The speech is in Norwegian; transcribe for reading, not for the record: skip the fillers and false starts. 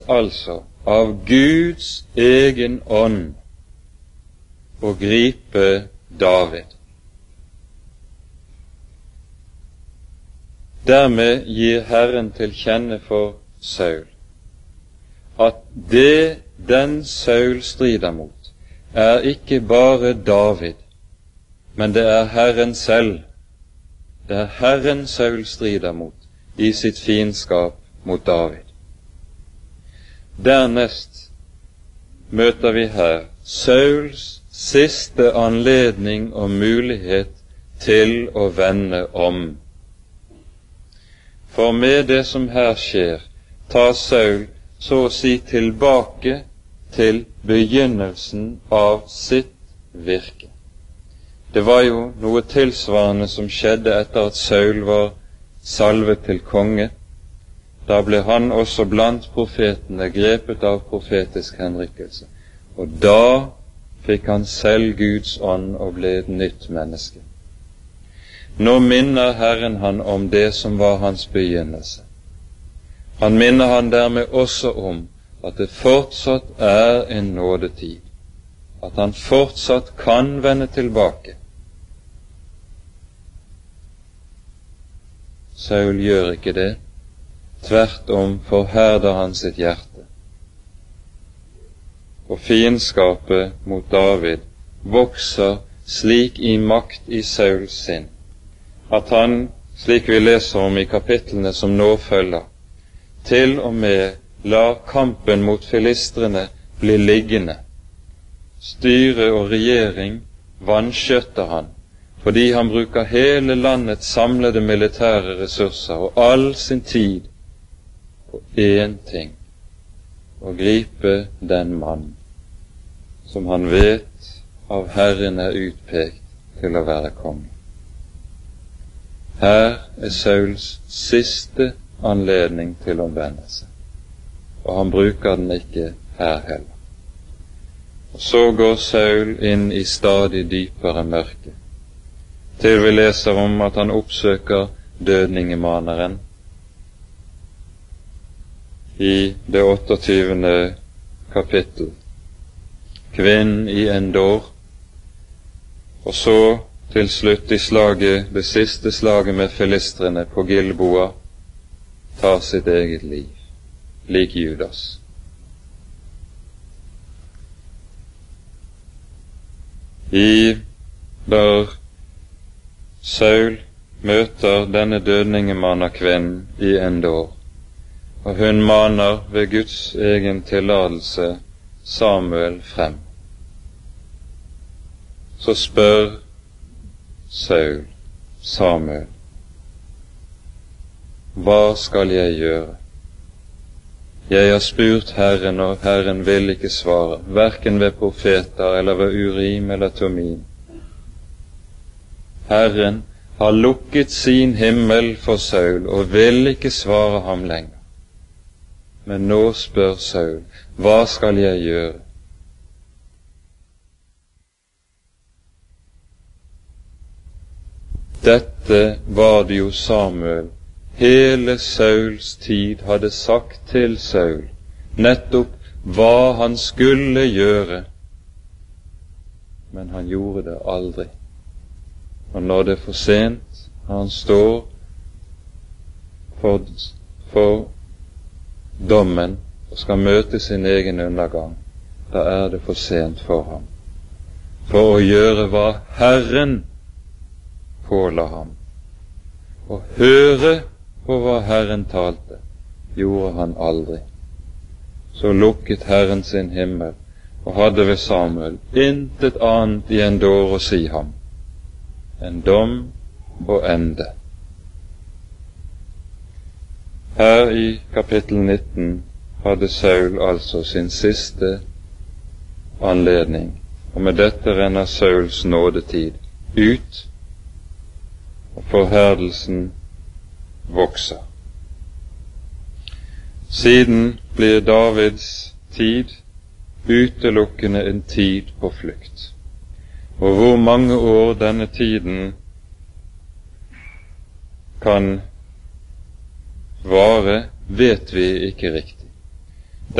altså av Guds egen ånd å gripe David. Dermed gir Herren til kjenne for Saul at det den Saul strider mot, er ikke bare David, men det er Herren selv. Det er Herren Saul strider mot i sitt fiendskap mot David. Dernest møter vi her Sauls siste anledning og mulighet til å vende om. For med det som her skjer, tar Saul så å si tilbake til begynnelsen av sitt virke. Det var jo noe tilsvarende som skjedde etter at Saul var salvet til konge. Da ble han også blant profetene grepet av profetisk henrykkelse, og da fikk han selv Guds ånd og ble et nytt menneske. Nå minner Herren han om det som var hans begynnelse. Han minner han dermed også om at det fortsatt er en nådetid, at han fortsatt kan vende tilbake. Saul gjør ikke det, tvert om forherder han sitt hjerte. Og fiendskapet mot David vokser slik i makt i Sauls sinn, at han, slik vi leser om i kapitlene som nå følger, til og med lar kampen mot filistrene bli liggende. Styre og regjering vanskjøtter han, fordi han bruker hele landets samlede militære ressurser og all sin tid på én ting: å gripe den mann som han vet av Herren er utpekt til å være konge. Her er Sauls siste anledning til å vende seg, og han bruker den ikke her heller. Og så går Saul inn i stadig dypere mørke, til vi leser om at han oppsøker dødningemaneren i det 28. kapittel, kvinnen i Endor, og så til slutt i slaget, det siste slaget med filistrene på Gilboa, tar sitt eget liv, lik Judas. Der Saul møter denne dødningemannerkvinnen i Endor, og hun maner ved Guds egen tillatelse Samuel frem. Så spør Saul Samuel: hva skal jeg gjøre? Jeg har spurt Herren, og Herren vil ikke svare, hverken ved profeter eller ved Urim eller Tumim. Herren har lukket sin himmel for Saul og vil ikke svare ham lenger. Men nå spør Saul: hva skal jeg gjøre? Dette var det jo Samuel hele Sauls tid hadde sagt til Saul, nettopp hva han skulle gjøre, men han gjorde det aldri. Og når det er for sent, når han står for dommen og skal møte sin egen undergang, da er det for sent for ham. For å gjøre hva Herren påla ham, og høre på hva Herren talte, gjorde han aldri. Så lukket Herren sin himmel og hadde ved Samuel intet annet i Endor å si ham enn dom og ende. Her i kapittel 19 hadde Saul altså sin siste anledning, og med dette renner Sauls nådetid ut, og forherdelsen vokser. Siden blir Davids tid utelukkende en tid på flukt, og hvor mange år denne tiden kan vare, vet vi ikke riktig.